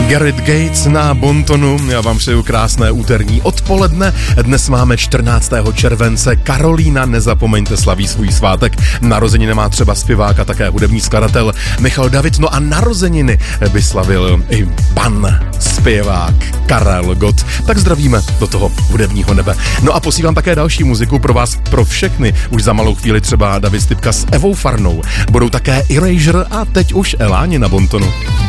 Gareth Gates na Bontonu. Já vám přeju krásné úterní odpoledne. Dnes máme 14. července. Karolína, nezapomeňte, slaví svůj svátek. Narozeniny má třeba zpěvák a také hudební skladatel Michal David. No a narozeniny by slavil i pan zpěvák Karel Gott. Tak zdravíme do toho hudebního nebe. No a posílám také další muziku pro vás, pro všechny. Už za malou chvíli třeba David Stypka s Evou Farnou. Budou také Erasure a teď už Eláni na Bontonu.